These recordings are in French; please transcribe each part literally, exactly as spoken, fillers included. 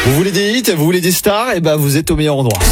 Vous voulez des hits, vous voulez des stars, et ben vous êtes au meilleur endroit.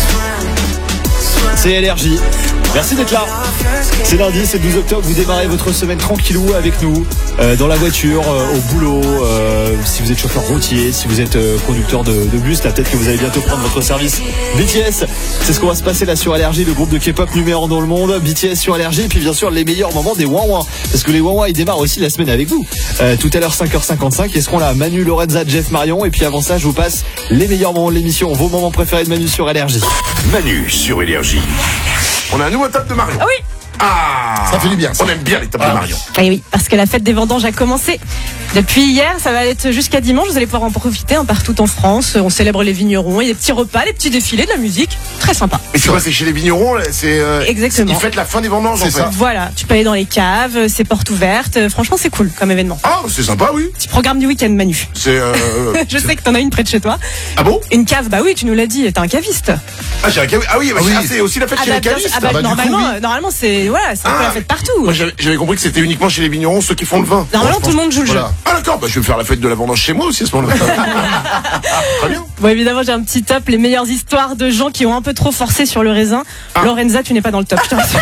C'est L R J. Merci d'être là. C'est lundi, c'est le douze octobre, vous démarrez votre semaine tranquillou avec nous, euh, dans la voiture, euh, au boulot, euh, si vous êtes chauffeur routier, si vous êtes euh, conducteur de, de bus, là peut-être que vous allez bientôt prendre votre service. B T S, c'est ce qu'on va se passer là sur L R J, le groupe de K-pop numéro un dans le monde. B T S sur L R J, et puis bien sûr les meilleurs moments des Ouin Ouin, parce que les Ouin Ouin ils démarrent aussi la semaine avec vous. Euh, tout à l'heure cinq heures cinquante-cinq, ils seront là, Manu, Lorenza, Jeff, Marion, et puis avant ça je vous passe les meilleurs moments de l'émission, vos moments préférés de Manu sur L R J. Manu sur L R J. On a un nouveau top de Marion. Ah oui. Ah, ça fait du bien. Ça. On aime bien les tops ah. de Marion. Et oui, parce que la fête des vendanges a commencé depuis hier. Ça va être jusqu'à dimanche. Vous allez pouvoir en profiter hein, partout en France. On célèbre les vignerons. Il y a des petits repas, les petits défilés, de la musique. Très sympa. Et c'est quoi, c'est chez les vignerons là, c'est euh, Exactement. Ils fêtent la fin des vendanges en C'est fait. ça. Voilà, tu peux aller dans les caves, c'est portes ouvertes. Euh, Franchement, c'est cool comme événement. Ah, c'est sympa, oui. Petit programme du week-end, Manu. C'est. Euh, Je sais que t'en as une près de chez toi. Ah bon? Une cave, bah oui, tu nous l'as dit. T'es un caviste. Ah, j'ai un cavi- Ah oui, bah, Ah oui. ah, c'est aussi la fête Ah chez bah, les bien sûr. cavistes. Ah bah, Ah bah, du coup, normalement, oui. euh, normalement, c'est voilà, c'est un peu Ah. la fête partout. Moi j'avais j'avais compris que c'était uniquement chez les vignerons, ceux qui font le vin. Normalement, tout le monde joue le jeu. Voilà. Ah d'accord, bah je vais me faire la fête de la vendange chez moi aussi à ce moment-là. Très bien. Bon, évidemment, j'ai un petit top. Les meilleures histoires de gens qui ont un peu trop forcé sur le raisin. Ah. Lorenza, tu n'es pas dans le top. Je te rassure.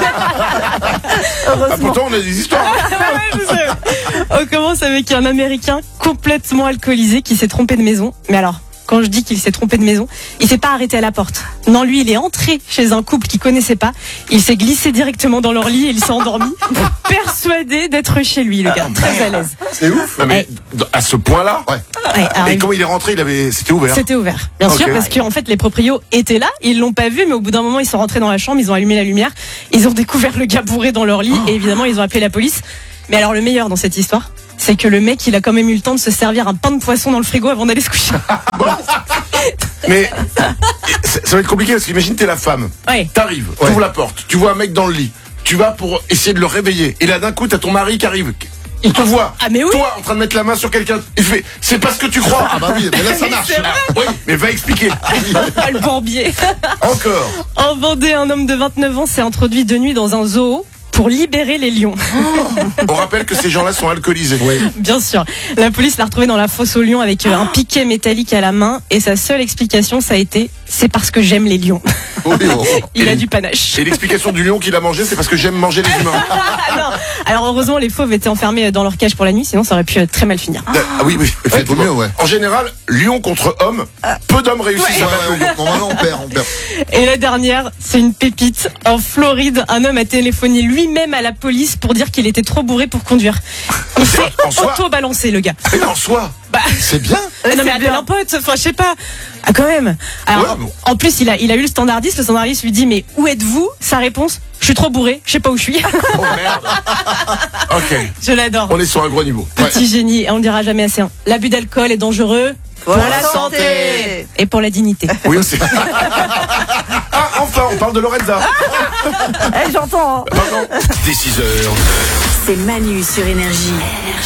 Ah, Heureusement. pourtant on a des histoires. Ouais, je sais. On commence avec un Américain complètement alcoolisé qui s'est trompé de maison. Mais alors, quand je dis qu'il s'est trompé de maison, il s'est pas arrêté à la porte. Non, lui, il est entré chez un couple qu'il connaissait pas. Il s'est glissé directement dans leur lit et il s'est endormi, persuadé d'être chez lui, le gars, très à l'aise. C'est ouf. Non, mais à ce point-là. Ouais. Ouais, alors, Et il- comment il est rentré, il avait, c'était ouvert. C'était ouvert, bien Ok. sûr, parce qu'en fait les proprios étaient là, ils l'ont pas vu, mais au bout d'un moment ils sont rentrés dans la chambre, ils ont allumé la lumière, ils ont découvert le gars bourré dans leur lit et évidemment ils ont appelé la police. Mais alors le meilleur dans cette histoire, c'est que le mec il a quand même eu le temps de se servir un pain de poisson dans le frigo avant d'aller se coucher. Mais ça ça va être compliqué parce qu'imagine t'es la femme. Ouais. T'arrives, Ouais. t'ouvres la porte, tu vois un mec dans le lit, tu vas pour essayer de le réveiller, et là d'un coup t'as ton mari qui arrive. Il te voit, Ah, mais oui. toi en train de mettre la main sur quelqu'un, il fait c'est pas ce que tu crois. Ah bah oui, mais là ça marche. C'est vrai. Oui, mais va expliquer. Ah, le bourbier. Encore. En Vendée, un homme de vingt-neuf ans s'est introduit de nuit dans un zoo pour libérer les lions. On rappelle que ces gens-là sont alcoolisés. Bien sûr. La police l'a retrouvé dans la fosse aux lions avec euh, un piquet métallique à la main et sa seule explication ça a été c'est parce que j'aime les lions. Oui, oh. Il Et- a du panache. Et l'explication du lion qu'il a mangé, c'est parce que j'aime manger les humains. Ah, non. Alors heureusement les fauves étaient enfermés dans leur cage pour la nuit, sinon ça aurait pu euh, très mal finir. Ah oui, oui, effectivement. mieux, ouais. En général, lion contre homme, peu d'hommes réussissent Ouais, à battre le lion. ouais, normalement on perd, on perd. Et la dernière, c'est une pépite. En Floride, un homme a téléphoné lui-même à la police pour dire qu'il était trop bourré pour conduire. Il s'est En soi- auto-balancé le gars. Mais en soi, Bah, C'est bien. non mais appelle un pote, enfin je sais pas. Ah quand même. Alors, Ouais, bon. en plus il a, il a eu le standardiste, le standardiste lui dit mais où êtes-vous? Sa réponse, je suis trop bourré, je sais pas où je suis. oh merde. Ok, Je l'adore. on est sur un gros niveau. Petit génie, et on ne dira jamais assez. hein. L'abus d'alcool est dangereux. Pour la santé. Et pour la dignité. Oui, aussi. Ah, enfin, on parle de Lorenza. Eh, j'entends. hein. Pardon. Dès six heures. C'est Manu sur Énergie.